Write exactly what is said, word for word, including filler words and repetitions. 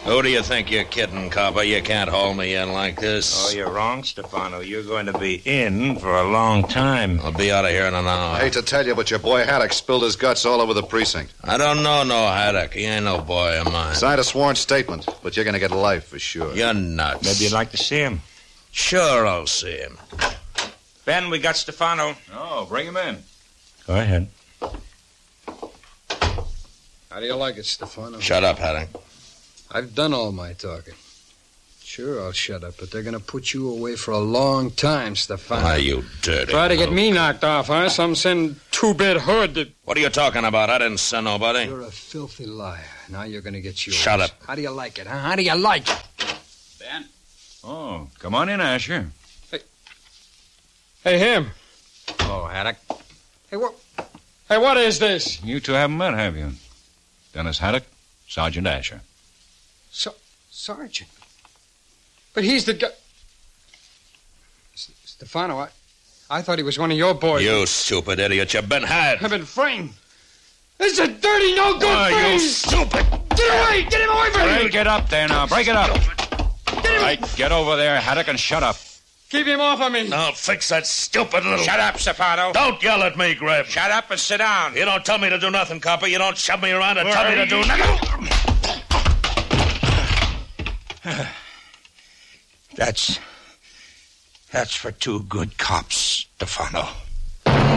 Who do you think you're kidding, copper? You can't haul me in like this. Oh, you're wrong, Stefano. You're going to be in for a long time. I'll be out of here in an hour. I hate to tell you, but your boy Haddock spilled his guts all over the precinct. I don't know no Haddock. He ain't no boy of mine. Signed a sworn statement, but you're going to get life for sure. You're nuts. Maybe you'd like to see him. Sure, I'll see him. Ben, we got Stefano. Oh, bring him in. Go ahead. How do you like it, Stefano? Shut up, Haddock. I've done all my talking. Sure, I'll shut up, but they're going to put you away for a long time, Stefano. Why, you dirty... Try to get me knocked off, huh? Some send two-bit hood to... What are you talking about? I didn't send nobody. You're a filthy liar. Now you're going to get yours. Shut up. How do you like it, huh? How do you like it? Ben? Oh, come on in, Asher. Hey, him. Oh, Haddock. Hey, what... Hey, what is this? You two haven't met, have you? Dennis Haddock, Sergeant Asher. So, Sergeant. But he's the guy... S- Stefano, I... I thought he was one of your boys. You stupid idiot. You've been had. I've been framed. This is a dirty, no-good Oh, frame. you stupid. Get away! Get him away from me! Break it up there now. Break it up. Get him... Right, get over there, Haddock, and shut up. Keep him off of me. Now fix that stupid little... Shut up, Stefano. Don't yell at me, Greb. Shut up and sit down. You don't tell me to do nothing, copper. You don't shove me around and tell me to do nothing. That's... That's for two good cops, Stefano.